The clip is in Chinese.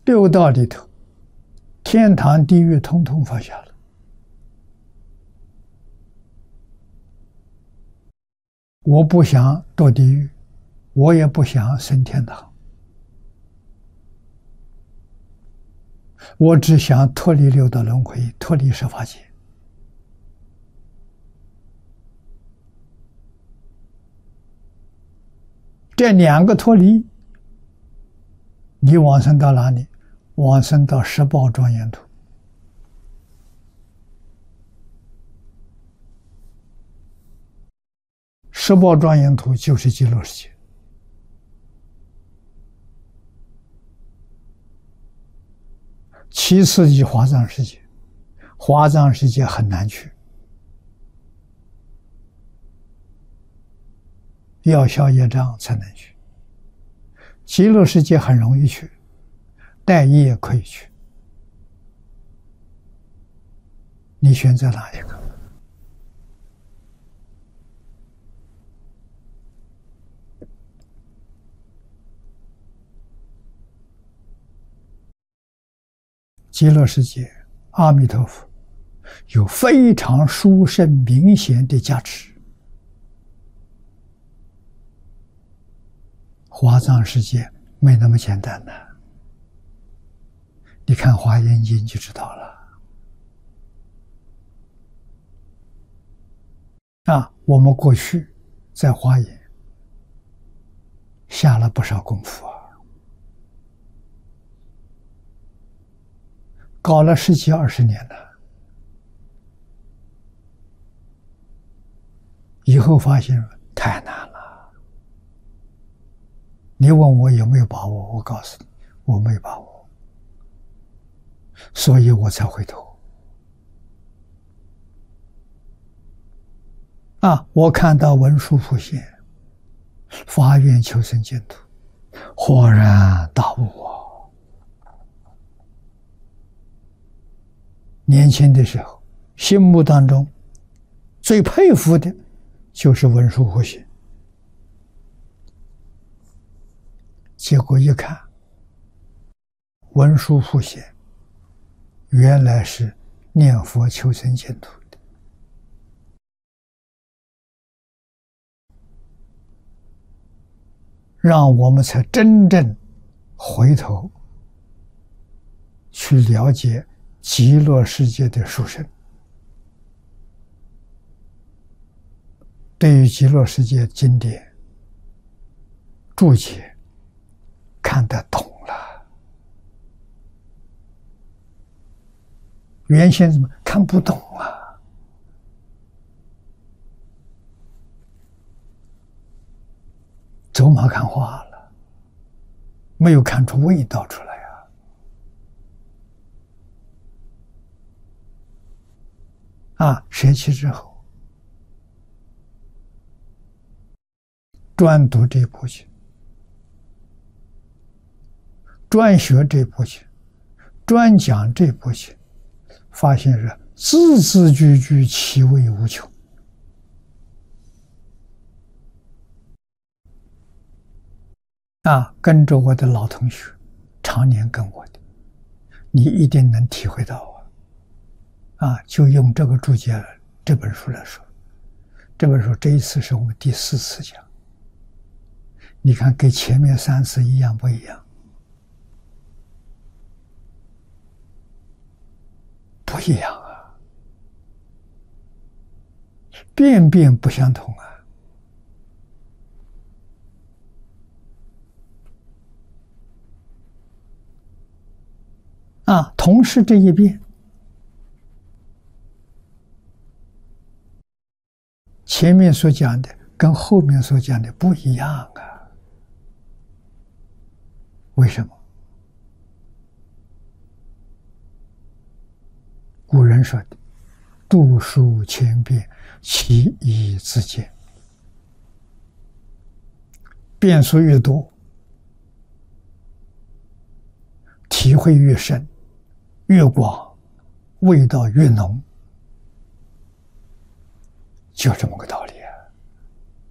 六道里头，天堂、地狱统统放下了。我不想堕地狱，我也不想升天堂，我只想脱离六道轮回，脱离十法界。这两个脱离，你往生到哪里？往生到十报庄严土。十报庄严土就是极乐世界。其次即华藏世界，华藏世界很难去，要消业障才能去。极乐世界很容易去，带业可以去，你选择哪一个？极乐世界，阿弥陀佛有非常殊胜明显的加持。华藏世界没那么简单的，你看《华严经》就知道了。我们过去在华严下了不少功夫啊，搞了10几20年了，以后发现太难了。你问我有没有把握，我告诉你，我没把握，所以我才回头。我看到文殊普现，发愿求生净土，豁然大悟啊！年轻的时候，心目当中最佩服的就是文殊普现。结果一看，文殊普现原来是念佛求生净土的，让我们才真正回头去了解极乐世界的殊胜。对于极乐世界经典注解看得懂了，原先怎么看不懂啊？走马看花了，没有看出味道出来舍弃之后，专读这部经，专学这部经，专讲这部经，发现是字字句句其味无穷。跟着我的老同学，常年跟我的，你一定能体会到就用这个注解这本书来说，这本书这一次是我们第4次讲，你看跟前面3次一样不一样？不一样啊，遍遍不相同同是这一遍，前面所讲的跟后面所讲的不一样啊。为什么？古人说的读书千遍，其义自见。遍数越多，体会越深越广，味道越浓，就这么个道